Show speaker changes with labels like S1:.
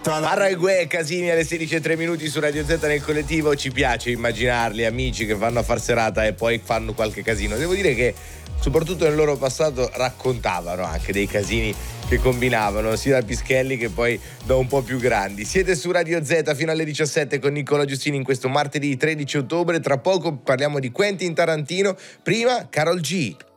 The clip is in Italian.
S1: Paraguay e Casini alle 16:03 su Radio Z nel collettivo. Ci piace immaginarli amici che vanno a far serata e poi fanno qualche casino. Devo dire che soprattutto nel loro passato raccontavano anche dei casini che combinavano sia da pischelli che poi da un po' più grandi. Siete su Radio Z fino alle 17 con Nicola Giustini in questo martedì 13 ottobre. Tra poco parliamo di Quentin Tarantino. Prima Karol G.